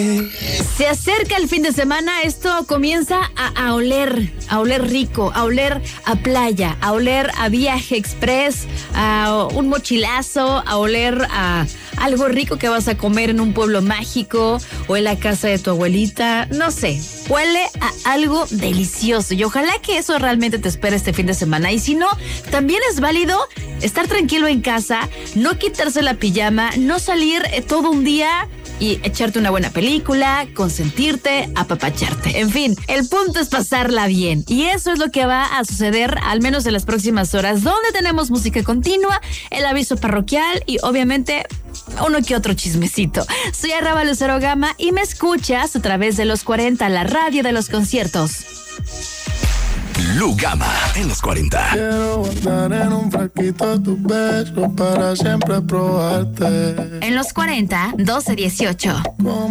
Se acerca el fin de semana, esto comienza a oler rico, a oler a playa, a oler a viaje express, a un mochilazo, a oler a algo rico que vas a comer en un pueblo mágico o en la casa de tu abuelita, no sé, huele a algo delicioso y ojalá que eso realmente te espere este fin de semana. Y si no, también es válido estar tranquilo en casa, no quitarse la pijama, no salir todo un día y echarte una buena película, consentirte, apapacharte. En fin, el punto es pasarla bien. Y eso es lo que va a suceder al menos en las próximas horas, donde tenemos música continua, el aviso parroquial y obviamente uno que otro chismecito. Soy Arraba Lucero Gama y me escuchas a través de Los 40, la radio de los conciertos. Lu Gama en Los 40. Quiero guardar en un frasquito tus besos para siempre probarte. En Los 40, 12-18.